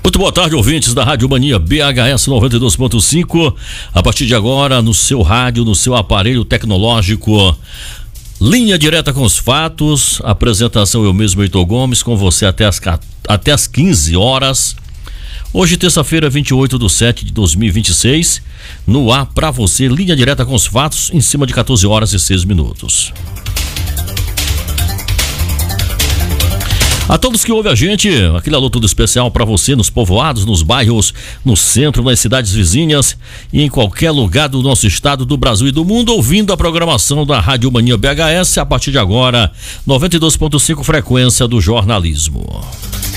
Muito boa tarde, ouvintes da Rádio Mania BHS 92.5. A partir de agora, no seu rádio, no seu aparelho tecnológico, linha direta com os fatos. Apresentação eu mesmo, Heitor Gomes, com você até as 15 horas. Hoje, terça-feira, 28/7/2026. No ar pra você, linha direta com os fatos, em cima de 14 horas e 6 minutos. A todos que ouvem a gente, aquele alô todo especial para você nos povoados, nos bairros, no centro, nas cidades vizinhas e em qualquer lugar do nosso estado, do Brasil e do mundo, ouvindo a programação da Rádio Mania BHS, a partir de agora, 92.5 frequência do jornalismo.